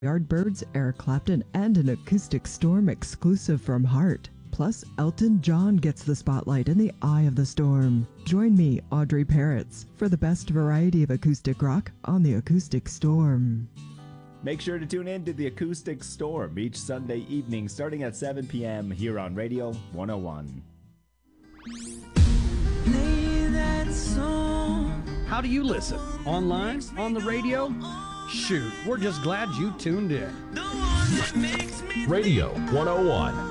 Yardbirds, Eric Clapton, and an acoustic storm exclusive from Heart. Plus, Elton John gets the spotlight in the eye of the storm. Join me, Audrey Parrots, for the best variety of acoustic rock on the Acoustic Storm. Make sure to tune in to the Acoustic Storm each Sunday evening starting at 7 p.m. here on Radio 101. Play that song. How do you listen? Online? On the radio? Shoot, we're just glad you tuned in. The one that makes me Radio 101.